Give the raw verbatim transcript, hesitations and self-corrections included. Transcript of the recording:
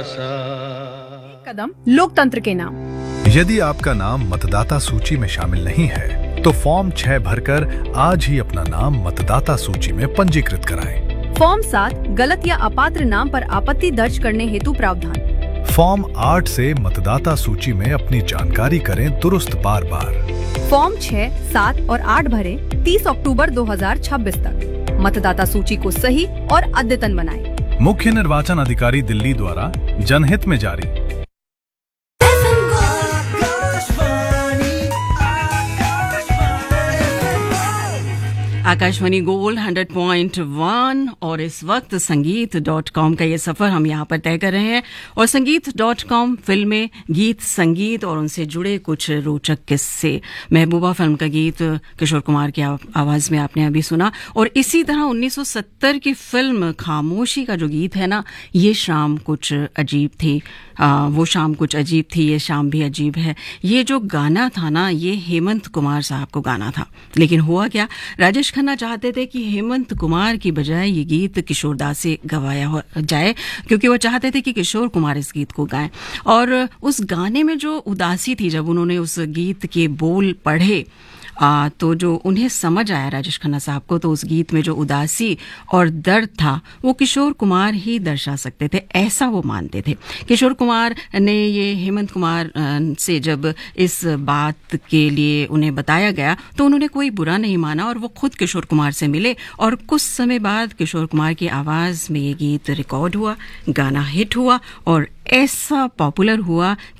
कदम लोकतंत्र के नाम। यदि आपका नाम मतदाता सूची में शामिल नहीं है तो फॉर्म छह भरकर आज ही अपना नाम मतदाता सूची में पंजीकृत कराएं। फॉर्म सात गलत या अपात्र नाम पर आपत्ति दर्ज करने हेतु प्रावधान। फॉर्म आठ से मतदाता सूची में अपनी जानकारी करें दुरुस्त बार बार। फॉर्म छह, सात और आठ भरें तीस अक्टूबर दो हज़ार छब्बीस तक। मतदाता सूची को सही और अद्यतन बनाएं। मुख्य निर्वाचन अधिकारी दिल्ली द्वारा जनहित में जारी। Akashvani gold hundred point one और इस वक्त संगीत डॉट कॉम का ये सफर हम यहाँ पर तय कर रहे हैं और संगीत डॉट कॉम फिल्में, गीत, संगीत और उनसे जुड़े कुछ रोचक किस्से। महबूबा फिल्म का गीत किशोर कुमार की आवाज में आपने अभी सुना और इसी तरह उन्नीस सौ सत्तर की फिल्म खामोशी का जो गीत है ना, ये शाम कुछ अजीब थी। आ, वो शाम कुछ अजीब थी, ये शाम भी अजीब है। ये जो गाना था ना, ये हेमंत कुमार साहब को गाना था, लेकिन हुआ क्या, राजेश खन्ना चाहते थे कि हेमंत कुमार की बजाय ये गीत किशोर दा से गवाया हो जाए, क्योंकि वो चाहते थे कि किशोर कुमार इस गीत को गाएं। और उस गाने में जो उदासी थी, जब उन्होंने उस गीत के बोल पढ़े आ, तो जो उन्हें समझ आया राजेश खन्ना साहब को, तो उस गीत में जो उदासी और दर्द था वो किशोर कुमार ही दर्शा सकते थे, ऐसा वो मानते थे। किशोर कुमार ने ये हेमंत कुमार से जब इस बात के लिए उन्हें बताया गया तो उन्होंने कोई बुरा नहीं माना और वो खुद किशोर कुमार से मिले और कुछ समय बाद किशोर कुमार की आवाज़ में ये गीत रिकॉर्ड हुआ, गाना हिट हुआ और ऐसा पॉपुलर हुआ